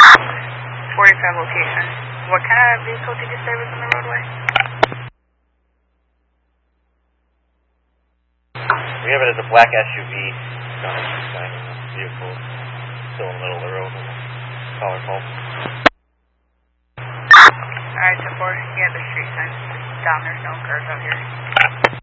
45 location. What kind of vehicle did you say was on the roadway? We have it as a black SUV. Vehicle still in the middle of the road. Collar pole. Alright, so 4, yeah, the street sign. Down, there's no cars out here.